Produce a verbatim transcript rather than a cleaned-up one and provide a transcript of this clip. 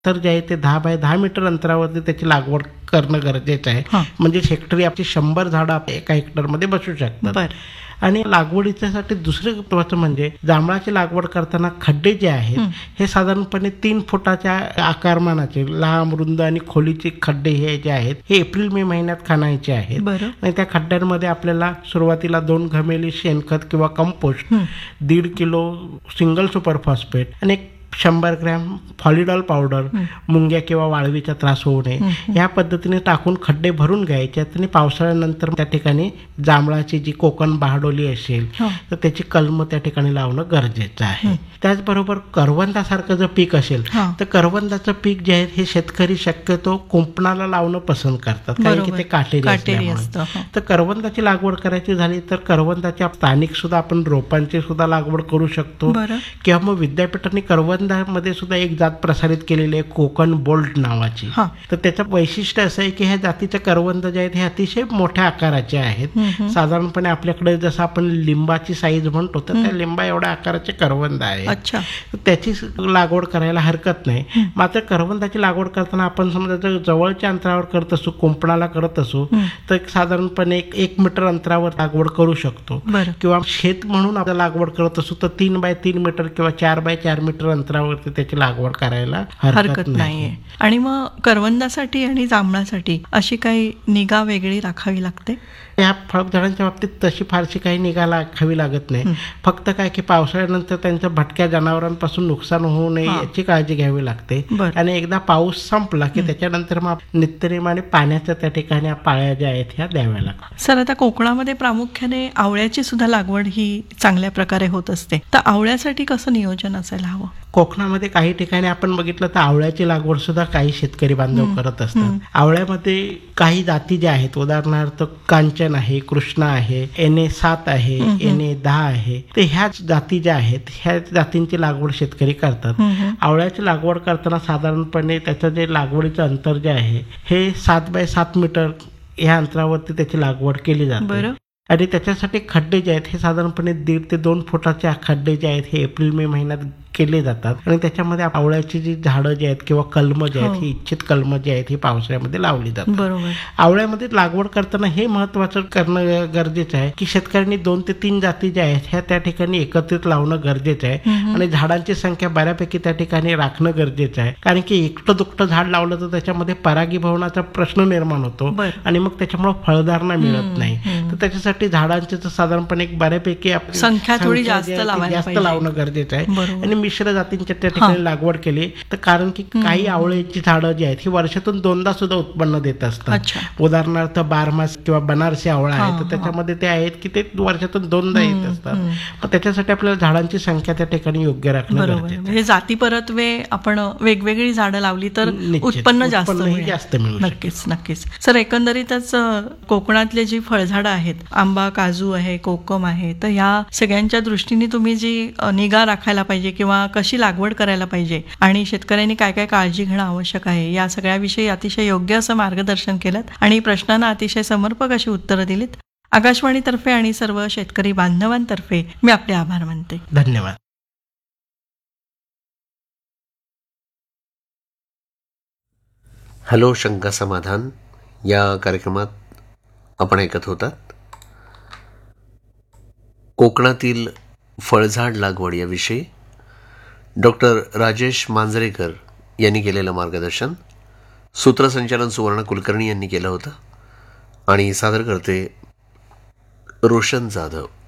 तर जे आहे ते दहा बाय दहा मीटर अंतरावरती त्याची लागवड करणं गरजेचं आहे. हां. म्हणजे हेक्टरी आपली शंभर झाडं आप- एका हेक्टरमध्ये बसू शकतात. बरं. आणि लागवडीच्यासाठी दुसरं महत्त्वाचं म्हणजे जांभळाची लागवड करताना खड्डे जे आहेत हे साधारणपणे तीन फुटाच्या आकारमानाचे लांब रुंद आणि खोलीचे खड्डे हे जे आहेत हे एप्रिल मे महिन्यात खणायचे आहेत. बरं. आणि त्या खड्ड्यांमध्ये आपल्याला सुरुवातीला दोन घमेली शेणखत किंवा कंपोस्ट, दीड किलो सिंगल सुपर फॉस्फेट आणि एक शंभर ग्रॅम फॉलिडॉल पावडर, मुंग्या किंवा वाळवीचा त्रास होऊ नये या पद्धतीने टाकून खड्डे भरून घ्यायचे. आणि पावसाळ्यानंतर त्या ठिकाणी जांभळाची जी कोकण बहाडोली असेल तर त्याची कलम त्या ठिकाणी लावणं गरजेचं आहे. त्याचबरोबर करवंदासारखं जर पीक असेल तर करवंदाचं पीक जे आहे हे शेतकरी शक्यतो कुंपणाला लावणं पसंत करतात, कारण की ते काटेरी असल्यामुळे. तर करवंदाची लागवड करायची झाली तर करवंदाच्या स्थानिक सुद्धा आपण रोपांची सुद्धा लागवड करू शकतो. किंवा मग विद्यापीठांनी करवंद मध्ये सुद्धा एक जात प्रसारित केलेली आहे कोकण बोल्ट नावाची. तर त्याचं वैशिष्ट्य असं आहे की ह्या जातीचे करवंद जे आहेत हे अतिशय मोठ्या आकाराचे आहेत. साधारणपणे आपल्याकडे जसं आपण लिंबाची साईज म्हणतो तर त्या लिंबा एवढ्या आकाराचे करवंद आहे. त्याची लागवड करायला हरकत नाही. मात्र करवंदाची लागवड करताना आपण समजा जर जवळच्या अंतरावर करत असू, कुंपणाला करत असू तर साधारणपणे एक एक मीटर अंतरावर लागवड करू शकतो. किंवा शेत म्हणून आपण लागवड करत असू तर तीन बाय तीन मीटर किंवा चार बाय चार मीटर अंतरावरती त्याची लागवड करायला हरकत नाहीये. आणि मग करवंदासाठी आणि जांभळासाठी अशी काही निगा वेगळी राखावी लागते? या फळझाडांच्या बाबतीत तशी फारशी काही निगा राखावी लागत नाही. फक्त काय की पावसाळ्यानंतर त्यांच्या भटक्या जनावरांपासून नुकसान होऊ नये याची काळजी घ्यावी लागते. आणि एकदा पाऊस संपला की त्याच्यानंतर मग नित्यनेमाने पाण्याच्या त्या ठिकाणी पाळ्या ज्या आहेत ह्या द्याव्या लागतात. सर, आता कोकणामध्ये प्रामुख्याने आवळ्याची सुद्धा लागवड ही चांगल्या प्रकारे होत असते, तर आवळ्यासाठी कसं नियोजन असायला हवं? कोकणामध्ये काही ठिकाणी आपण बघितलं तर आवळ्याची लागवड सुद्धा काही शेतकरी बांधव करत असतात. आवळ्यामध्ये काही जाती ज्या आहेत, उदाहरणार्थ कांचन आहे, कृष्णा आहे, एन ए सात आहे, एन ए दहा आहे, तर ह्याच जाती ज्या आहेत ह्या जातींची लागवड शेतकरी करतात. आवळ्याची लागवड करताना साधारणपणे त्याचं जे लागवडीचं अंतर जे आहे हे सात बाय सात मीटर ह्या अंतरावरती त्याची लागवड केली जाते. आणि त्याच्यासाठी खड्डे जे आहेत हे साधारणपणे दीड ते दोन फुटाचे खड्डे जे आहेत हे एप्रिल मे महिन्यात केले जातात. आणि त्याच्यामध्ये आवळ्याची जी झाडं जी आहेत किंवा कलम जे आहेत ही इच्छित कलम जी आहेत ही पावसाळ्यामध्ये लावली जातात. आवळ्यामध्ये लागवड करताना हे महत्वाचं करणं गरजेचं आहे की शेतकऱ्यांनी दोन ते तीन जाती ज्या आहेत ह्या त्या ठिकाणी एकत्रित लावणं गरजेचं आहे. आणि झाडांची संख्या बऱ्यापैकी त्या ठिकाणी राखणं गरजेचं आहे, कारण की एकटं दुकटं झाड लावलं तर त्याच्यामध्ये परागीभवनाचा प्रश्न निर्माण होतो आणि मग त्याच्यामुळे फळधारणा मिळत नाही. तर त्याच्यासाठी झाडांची साधारणपणे एक बऱ्यापैकी संख्या थोडी जास्त लावणं गरजेचं आहे. आणि मिश्र जातींच्या त्या ठिकाणी लागवड केली तर कारण की काही आवळ्याची झाडं जी आहेत ही वर्षातून दोनदा सुद्धा उत्पन्न देत असतात. उदाहरणार्थ बारमास किंवा बनारसी आवळा आहे तर त्याच्यामध्ये ते आहेत की ते वर्षातून दोनदा येत असतात. मग त्याच्यासाठी आपल्याला झाडांची संख्या त्या ठिकाणी योग्य राखणं गरजेचं आहे. म्हणजे जाती परत्वे आपण वेगवेगळी झाडं लावली तर उत्पन्न जास्त जास्त मिळू. नक्कीच नक्कीच सर, एकंदरीतच कोकणातले जी फळझाडं आहेत, आंबा, काजू आहे, कोकम आहे, तर ह्या सगळ्यांच्या दृष्टीने तुम्ही जी निगा राखायला पाहिजे किंवा कशी लागवड करायला पाहिजे आणि शेतकऱ्यांनी काय काय काळजी घेणं आवश्यक आहे या सगळ्याविषयी अतिशय योग्य असं मार्गदर्शन केलं आणि प्रश्नांना अतिशय समर्पक अशी उत्तरं दिलीत. आकाशवाणीतर्फे आणि सर्व शेतकरी बांधवांतर्फे मी आपले आभार मानते. धन्यवाद. हॅलो शंका समाधान या कार्यक्रमात आपण ऐकत होतात कोकणातील फळझाड लागवड याविषयी डॉक्टर राजेश मांजरेकर यांनी केलेलं मार्गदर्शन. सूत्रसंचालन सुवर्ण कुलकर्णी यांनी केलं होतं आणि सादर करते रोशन जाधव.